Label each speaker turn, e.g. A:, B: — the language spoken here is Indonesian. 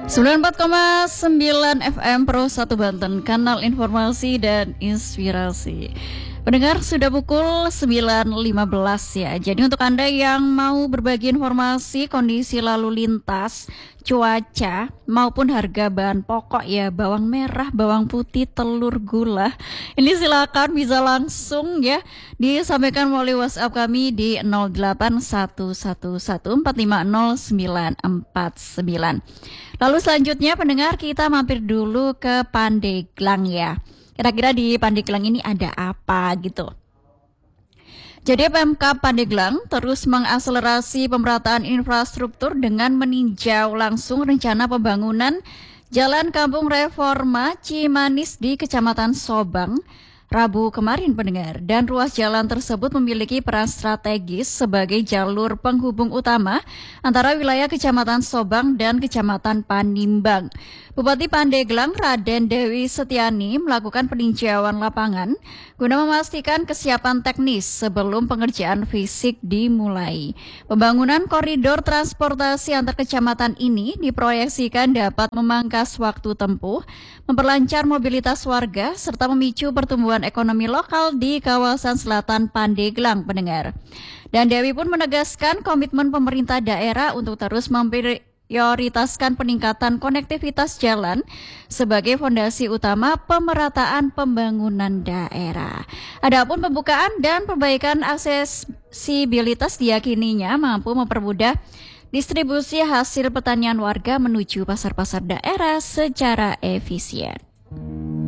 A: 94,9 FM Pro 1 Banten, kanal informasi dan inspirasi. Pendengar, sudah pukul 9.15 ya. Jadi untuk Anda yang mau berbagi informasi kondisi lalu lintas, cuaca maupun harga bahan pokok ya, bawang merah, bawang putih, telur, gula, ini silakan bisa langsung ya disampaikan melalui WhatsApp kami di 0811450949. Lalu selanjutnya pendengar, kita mampir dulu ke Pandeglang ya. Kira-kira di Pandeglang ini ada apa gitu. Jadi Pemkab Pandeglang terus mengakselerasi pemerataan infrastruktur dengan meninjau langsung rencana pembangunan Jalan Kampung Reforma Cimanis di Kecamatan Sobang Rabu kemarin pendengar, dan ruas jalan tersebut memiliki peran strategis sebagai jalur penghubung utama antara wilayah Kecamatan Sobang dan Kecamatan Panimbang. Bupati Pandeglang Raden Dewi Setiani melakukan peninjauan lapangan guna memastikan kesiapan teknis sebelum pengerjaan fisik dimulai. Pembangunan koridor transportasi antar kecamatan ini diproyeksikan dapat memangkas waktu tempuh, memperlancar mobilitas warga, serta memicu pertumbuhan ekonomi lokal di kawasan selatan Pandeglang pendengar. Dan Dewi pun menegaskan komitmen pemerintah daerah untuk terus memprioritaskan peningkatan konektivitas jalan sebagai fondasi utama pemerataan pembangunan daerah. Adapun pembukaan dan perbaikan aksesibilitas diyakininya mampu mempermudah distribusi hasil pertanian warga menuju pasar-pasar daerah secara efisien.